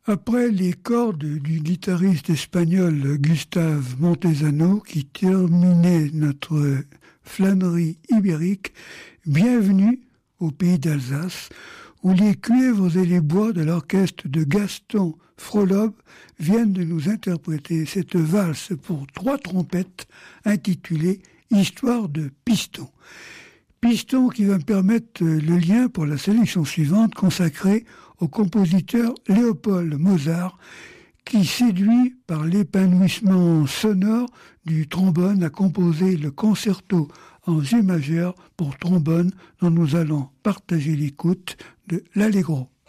Après les cordes du guitariste espagnol Gustave Montezano qui terminait notre flânerie ibérique, bienvenue au pays d'Alsace, où les cuivres et les bois de l'orchestre de Gaston Frolov viennent de nous interpréter cette valse pour 3 trompettes intitulée « Histoire de piston ». Piston qui va me permettre le lien pour la sélection suivante consacrée au compositeur Léopold Mozart qui, séduit par l'épanouissement sonore du trombone, a composé le concerto en G majeur pour trombone dont nous allons partager l'écoute de l'Allegro.